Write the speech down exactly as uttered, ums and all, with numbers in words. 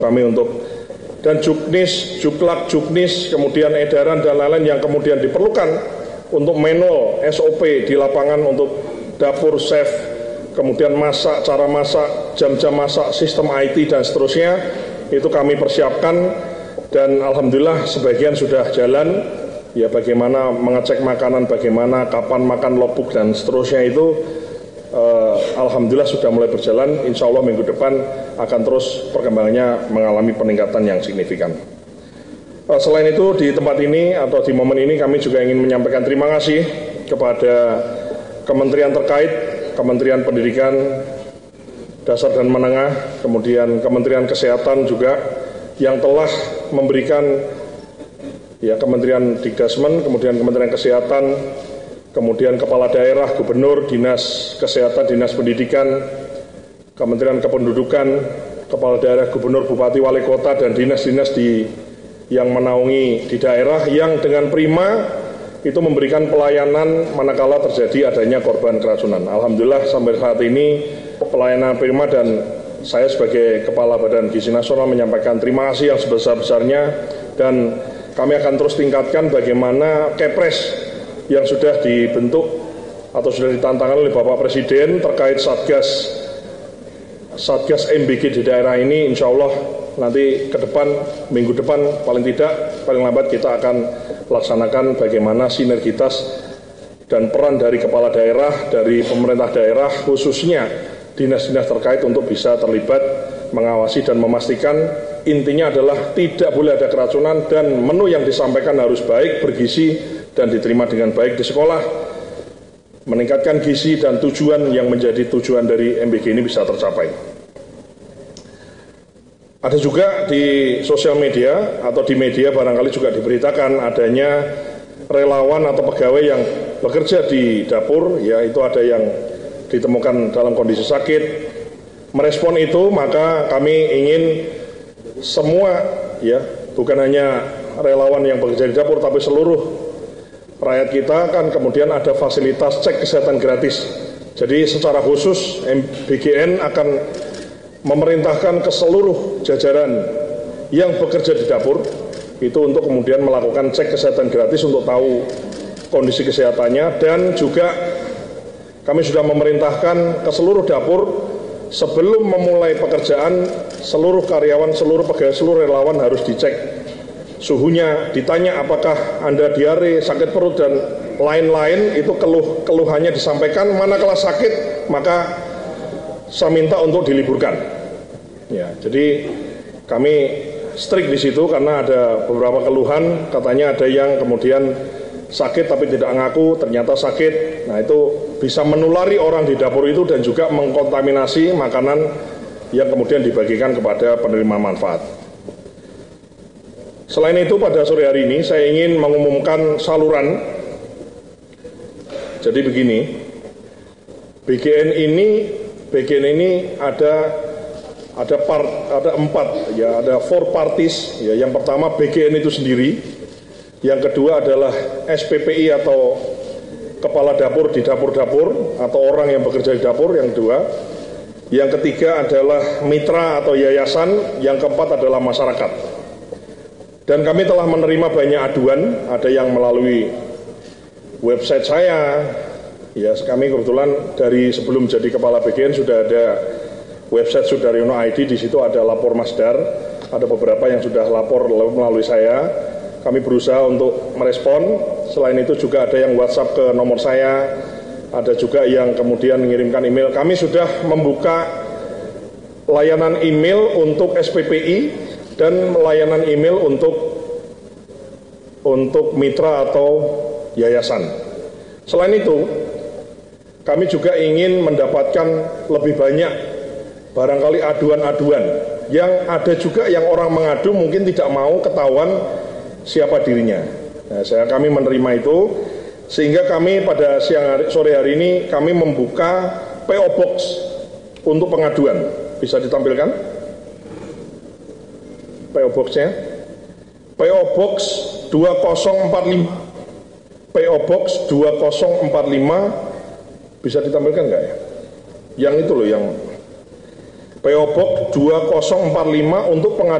kami untuk dan juknis, juklak, juknis, kemudian edaran dan lain-lain yang kemudian diperlukan untuk manual S O P di lapangan untuk dapur, chef, kemudian masak, cara masak, jam-jam masak, sistem I T dan seterusnya itu kami persiapkan dan alhamdulillah sebagian sudah jalan. Ya, bagaimana mengecek makanan, bagaimana kapan makan logbook dan seterusnya itu uh, alhamdulillah sudah mulai berjalan. Insya Allah minggu depan akan terus perkembangannya mengalami peningkatan yang signifikan. Uh, selain itu di tempat ini atau di momen ini kami juga ingin menyampaikan terima kasih kepada kementerian terkait, Kementerian Pendidikan Dasar dan Menengah, kemudian Kementerian Kesehatan juga yang telah memberikan ya Kementerian Dikdasmen, kemudian Kementerian Kesehatan, kemudian Kepala Daerah, Gubernur, Dinas Kesehatan, Dinas Pendidikan, Kementerian Kependudukan, Kepala Daerah, Gubernur, Bupati, Wali Kota, dan dinas-dinas di yang menaungi di daerah yang dengan prima itu memberikan pelayanan manakala terjadi adanya korban keracunan. Alhamdulillah sampai saat ini pelayanan prima dan saya sebagai Kepala Badan Gizi Nasional menyampaikan terima kasih yang sebesar-besarnya dan kami akan terus tingkatkan bagaimana Kepres yang sudah dibentuk atau sudah ditantangkan oleh Bapak Presiden terkait Satgas Satgas M B G di daerah ini. Insya Allah nanti ke depan, minggu depan paling tidak, paling lambat kita akan laksanakan bagaimana sinergitas dan peran dari kepala daerah, dari pemerintah daerah khususnya dinas-dinas terkait untuk bisa terlibat mengawasi dan memastikan. Intinya adalah tidak boleh ada keracunan dan menu yang disampaikan harus baik, bergizi, dan diterima dengan baik di sekolah. Meningkatkan gizi dan tujuan yang menjadi tujuan dari M B G ini bisa tercapai. Ada juga di sosial media atau di media barangkali juga diberitakan adanya relawan atau pegawai yang bekerja di dapur, ya itu ada yang ditemukan dalam kondisi sakit. Merespon itu maka kami ingin semua ya bukan hanya relawan yang bekerja di dapur tapi seluruh rakyat kita kan kemudian ada fasilitas cek kesehatan gratis. Jadi secara khusus B G N akan memerintahkan ke seluruh jajaran yang bekerja di dapur itu untuk kemudian melakukan cek kesehatan gratis untuk tahu kondisi kesehatannya, dan juga kami sudah memerintahkan ke seluruh dapur sebelum memulai pekerjaan, seluruh karyawan, seluruh pegawai, seluruh relawan harus dicek suhunya, ditanya apakah Anda diare, sakit perut, dan lain-lain. Itu keluh keluhannya disampaikan, manakala sakit maka saya minta untuk diliburkan. Ya, jadi kami strict di situ karena ada beberapa keluhan, katanya ada yang kemudian sakit tapi tidak ngaku, ternyata sakit. Nah itu bisa menulari orang di dapur itu dan juga mengkontaminasi makanan yang kemudian dibagikan kepada penerima manfaat. Selain itu pada sore hari ini saya ingin mengumumkan saluran. Jadi begini, B G N ini B G N ini ada ada part ada empat ya, ada four parties ya. Yang pertama B G N itu sendiri, yang kedua adalah S P P I atau kepala dapur di dapur-dapur atau orang yang bekerja di dapur, yang kedua. Yang ketiga adalah mitra atau yayasan, yang keempat adalah masyarakat. Dan kami telah menerima banyak aduan, ada yang melalui website saya. Ya, kami kebetulan dari sebelum jadi kepala B G N sudah ada website Sudaryono I D, di situ ada lapor Masdar, ada beberapa yang sudah lapor melalui saya. Kami berusaha untuk merespon. Selain itu juga ada yang WhatsApp ke nomor saya, ada juga yang kemudian mengirimkan email. Kami sudah membuka layanan email untuk S P P I dan layanan email untuk untuk mitra atau yayasan. Selain itu, kami juga ingin mendapatkan lebih banyak barangkali aduan-aduan yang ada juga yang orang mengadu mungkin tidak mau ketahuan siapa dirinya. Nah, saya kami menerima itu sehingga kami pada siang hari, sore hari ini kami membuka P O Box untuk pengaduan. Bisa ditampilkan P O Box-nya? P O Box dua nol empat lima. P O Box dua nol empat lima bisa ditampilkan nggak ya? Yang itu loh, yang P O Box dua nol empat lima untuk pengadaan